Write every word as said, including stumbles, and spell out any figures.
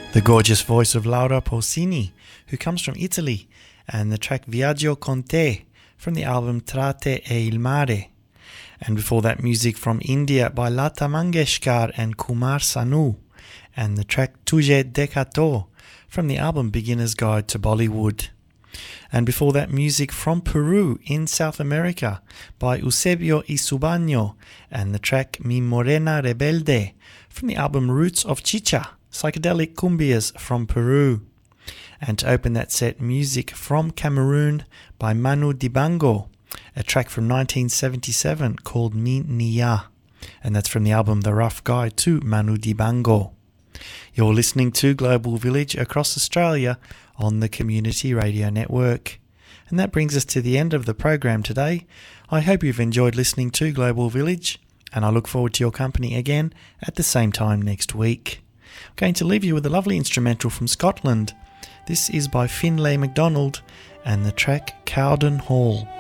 The gorgeous voice of Laura Pausini, who comes from Italy, and the track Viaggio con te from the album Trate e il mare. And before that, music from India by Lata Mangeshkar and Kumar Sanu, and the track Tujhe Dekha To from the album Beginner's Guide to Bollywood. And before that, music from Peru in South America by Eusebio Isubaño and the track Mi Morena Rebelde from the album Roots of Chicha, psychedelic cumbias from Peru. And to open that set, music from Cameroon by Manu Dibango, a track from nineteen seventy-seven called Mi Nia, and that's from the album The Rough Guide to Manu Dibango. You're listening to Global Village across Australia on the Community Radio Network. And that brings us to the end of the program today. I hope you've enjoyed listening to Global Village, and I look forward to your company again at the same time next week. I'm going to leave you with a lovely instrumental from Scotland. This is by Finlay MacDonald and the track Cowden Hall.